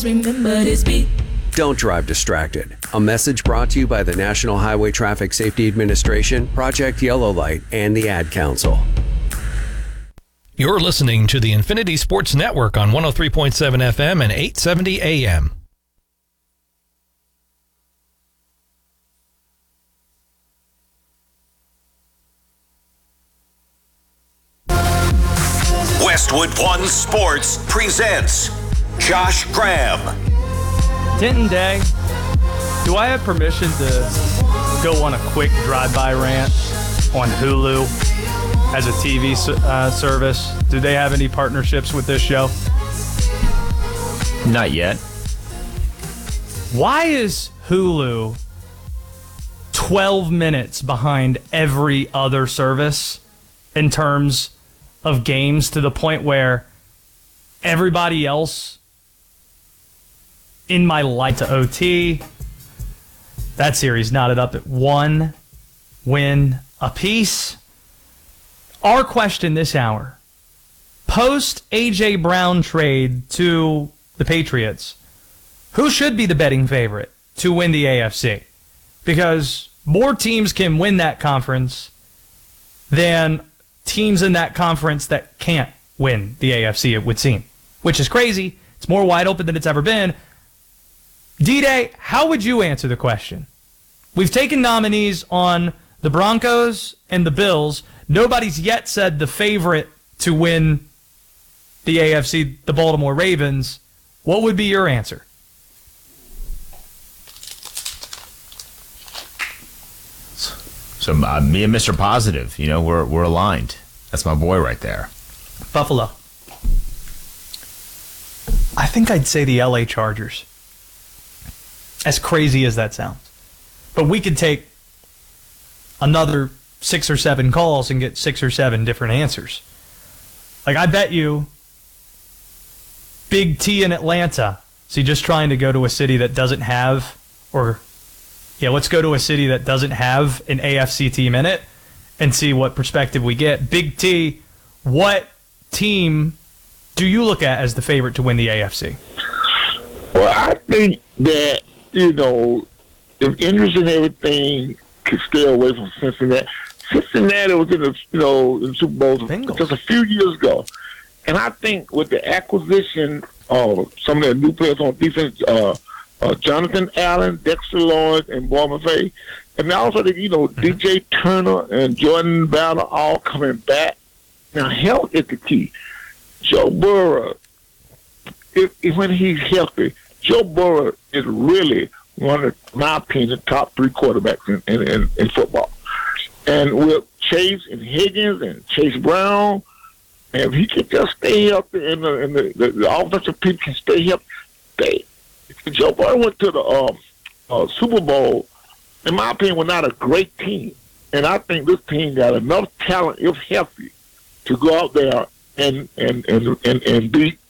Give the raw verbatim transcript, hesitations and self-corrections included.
Remember this beat. Don't drive distracted. A message brought to you by the National Highway Traffic Safety Administration, Project Yellow Light, and the Ad Council. You're listening to the Infinity Sports Network on one oh three point seven F M and eight seventy A M. Westwood One Sports presents Josh Graham. Denton Day, do I have permission to go on a quick drive-by rant on Hulu as a T V uh, service? Do they have any partnerships with this show? Not yet. Why is Hulu twelve minutes behind every other service in terms of games, to the point where everybody else in my life to O T, that series knotted up at one win apiece? Our question this hour: post A J Brown trade to the Patriots, who should be the betting favorite to win the A F C? Because more teams can win that conference than teams in that conference that can't win the A F C, it would seem, which is crazy. It's more wide open than it's ever been. D-Day, how would you answer the question? We've taken nominees on the Broncos and the Bills. Nobody's yet said the favorite to win the A F C, the Baltimore Ravens. What would be your answer? So uh, me and Mister Positive, you know, we're we're aligned. That's my boy right there. Buffalo. I think I'd say the L A Chargers. As crazy as that sounds. But we could take another six or seven calls and get six or seven different answers. Like, I bet you Big T in Atlanta. So you're just trying to go to a city that doesn't have, or yeah, let's go to a city that doesn't have an A F C team in it and see what perspective we get. Big T, what team do you look at as the favorite to win the A F C? Well, I think that, you know, if interest in everything could stay away from Cincinnati. Cincinnati was in the, you know, in the Super Bowl Bengals just a few years ago. And I think with the acquisition of some of the new players on defense, uh, Uh, Jonathan Allen, Dexter Lawrence, and Boy McVay. And also, the, you know, mm-hmm. D J Turner and Jordan Ballard all coming back. Now, health is the key. Joe Burrow, if, if when he's healthy, Joe Burrow is really one of, in my opinion, the top three quarterbacks in, in, in, in football. And with Chase and Higgins and Chase Brown, and if he can just stay healthy and the, and the, the, the offensive people can stay healthy, they Joe Burrow went to the uh, uh, Super Bowl, in my opinion, was not a great team. And I think this team got enough talent, if healthy, to go out there and and, and, and, and beat